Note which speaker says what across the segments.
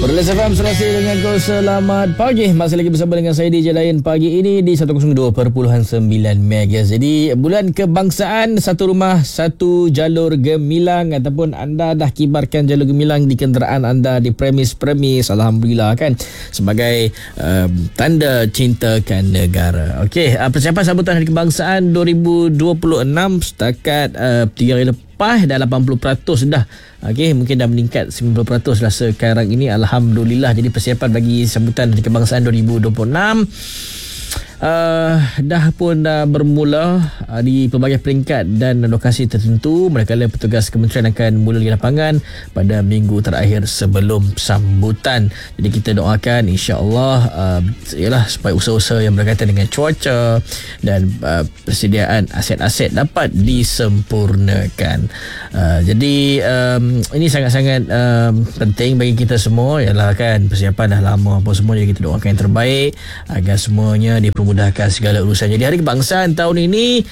Speaker 1: Perlis FM serasi dengan kau. Selamat pagi. Masih lagi bersama dengan saya DJ Lain pagi ini di 102.9 MHz. Jadi bulan kebangsaan, satu rumah satu jalur gemilang, ataupun anda dah kibarkan jalur gemilang di kenderaan anda, di premis-premis, alhamdulillah kan, sebagai tanda cintakan negara. Okey, persiapan sambutan Hari Kebangsaan 2026 setakat 3 hari lepas dah 80% dah. Okey, mungkin dah meningkat 90% dah sekarang ini, alhamdulillah. Jadi persiapan bagi sambutan Hari Kebangsaan 2026 dah bermula di pelbagai peringkat dan lokasi tertentu. Manakala petugas kementerian akan mula di lapangan pada minggu terakhir sebelum sambutan. Jadi kita doakan insya-Allah ialah supaya usaha-usaha yang berkaitan dengan cuaca dan persediaan aset-aset dapat disempurnakan. Jadi ini sangat-sangat penting bagi kita semua, ialah kan persiapan dah lama apa semua. Jadi kita doakan yang terbaik agar semuanya dipermudahkan segala urusan. Jadi Hari Kebangsaan tahun ini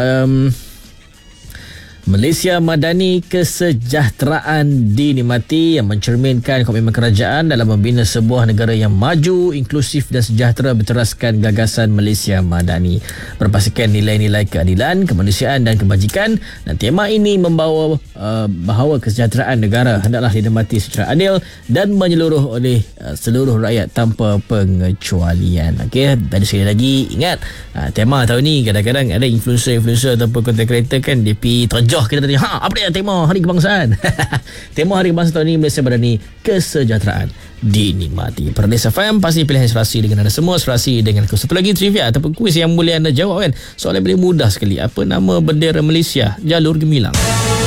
Speaker 1: Malaysia Madani Kesejahteraan dinikmati, yang mencerminkan komitmen kerajaan dalam membina sebuah negara yang maju, inklusif dan sejahtera berteraskan gagasan Malaysia Madani, berpaskan nilai-nilai keadilan, kemanusiaan dan kebajikan. Dan tema ini membawa bahawa kesejahteraan negara hendaklah dinikmati secara adil dan menyeluruh oleh seluruh rakyat tanpa pengecualian. Okey, tadi sekali lagi ingat tema tahun ni, kadang-kadang ada influencer ataupun content creator kan, dia pergi terjah kita tanya, apa dia tema Hari Kebangsaan? Tema Hari Kebangsaan tahun ini, Malaysia Madani Kesejahteraan dinikmati. Perlis FM, pasti pilihan serasi dengan anda semua. Serasi dengan aku. Satu lagi trivia ataupun kuis yang boleh anda jawab kan. Soalan boleh mudah sekali. Apa nama bendera Malaysia jalur gemilang?